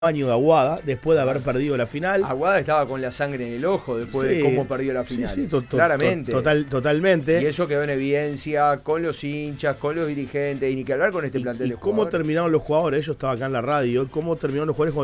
año de Aguada, después de haber perdido la final. Aguada estaba con la sangre en el ojo después de cómo perdió la final. Sí, claramente. Totalmente. Y eso quedó en evidencia con los hinchas, con los dirigentes, y ni que hablar con este plantel de jugadores. ¿Cómo terminaron los jugadores? Yo estaba acá en la radio. ¿Cómo terminaron los jugadores